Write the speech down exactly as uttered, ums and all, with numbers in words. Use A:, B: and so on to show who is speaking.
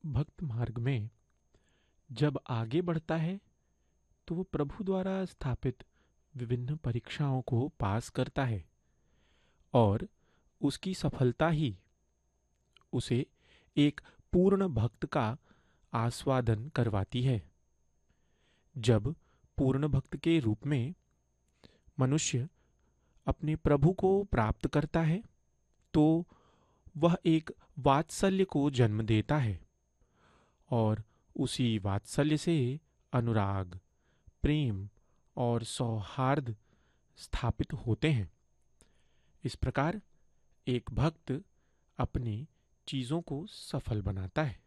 A: भक्त मार्ग में जब आगे बढ़ता है तो वो प्रभु द्वारा स्थापित विभिन्न परीक्षाओं को पास करता है और उसकी सफलता ही उसे एक पूर्ण भक्त का आस्वादन करवाती है। जब पूर्ण भक्त के रूप में मनुष्य अपने प्रभु को प्राप्त करता है तो वह एक वात्सल्य को जन्म देता है और उसी वात्सल्य से अनुराग, प्रेम और सौहार्द स्थापित होते हैं। इस प्रकार एक भक्त अपनी चीजों को सफल बनाता है।